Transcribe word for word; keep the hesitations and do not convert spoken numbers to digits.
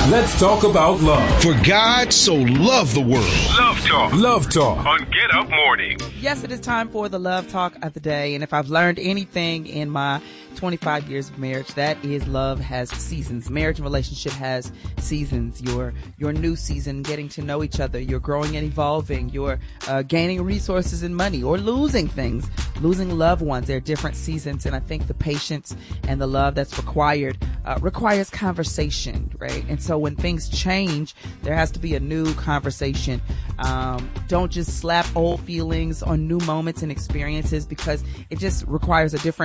Let's talk about love. For God so loved the world. Love Talk. Love Talk. On Get Up Morning. Yes, it is time for the Love Talk of the day. And if I've learned anything in my twenty-five years of marriage, that is love has seasons. Marriage and relationship has seasons. Your your new season, getting to know each other. You're growing and evolving. You're uh, gaining resources and money or losing things, losing loved ones. There are different seasons. And I think the patience and the love that's required uh, requires conversation, right? And so when things change, there has to be a new conversation. Um, don't just slap old feelings on new moments and experiences, because it just requires a different